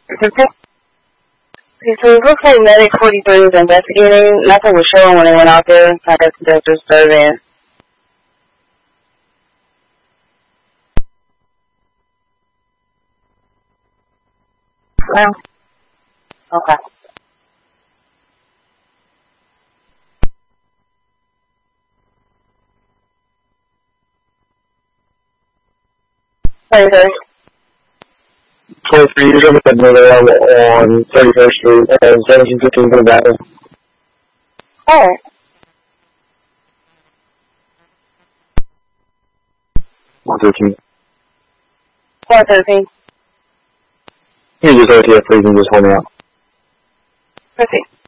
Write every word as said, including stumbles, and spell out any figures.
Okay. So it looks like Medic forty-three was investigating. Nothing was showing when they went out there. I guess they're just surveying. Well, okay. twenty-third. twenty-three years old, on thirty-first Street, and seventeen fifteen coming back. Alright. one thirteen. four thirteen. You just O T F, please, and just hold me out. Proceed.